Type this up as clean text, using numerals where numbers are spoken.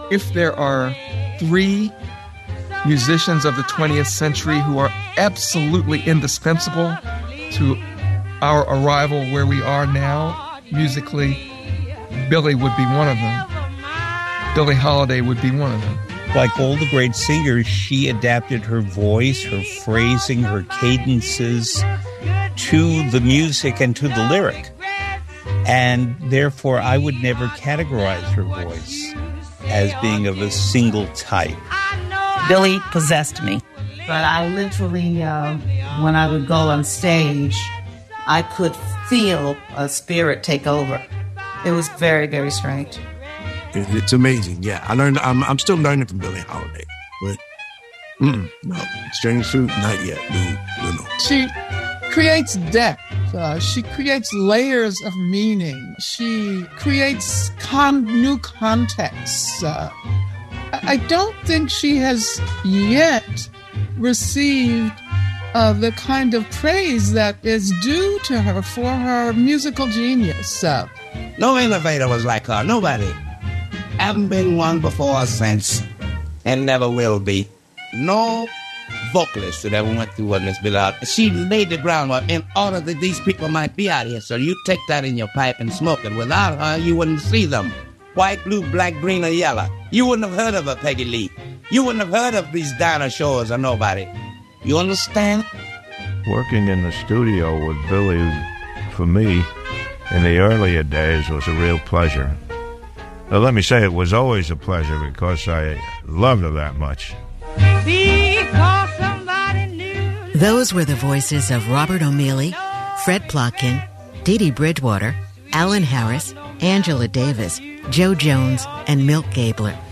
if there are three musicians of the 20th century who are absolutely indispensable to our arrival where we are now, musically, Billie would be one of them. Billie Holiday would be one of them. Like all the great singers, she adapted her voice, her phrasing, her cadences to the music and to the lyric. And therefore, I would never categorize her voice as being of a single type. Billie possessed me. But I literally, when I would go on stage, I could feel a spirit take over. It was very, very strange. It's amazing, yeah. I'm still learning from Billie Holiday, but no, Strange Fruit, not yet. No. She creates depth. She creates layers of meaning. She creates new contexts. I don't think she has yet received the kind of praise that is due to her for her musical genius. No innovator was like her. Nobody. Haven't been one before or since, and never will be. No vocalist that ever went through what Miss Billie Holiday. She laid the groundwork in order that these people might be out here. So you take that in your pipe and smoke it. Without her, you wouldn't see them. White, blue, black, green, or yellow. You wouldn't have heard of a Peggy Lee. You wouldn't have heard of these Dinah Shores or nobody. You understand? Working in the studio with Billie, for me, in the earlier days, was a real pleasure. Now, let me say it was always a pleasure because I loved her that much. Those were the voices of Robert O'Meally, Fred Plotkin, Dee Dee Bridgewater, Alan Harris, Angela Davis, Joe Jones, and Milt Gabler.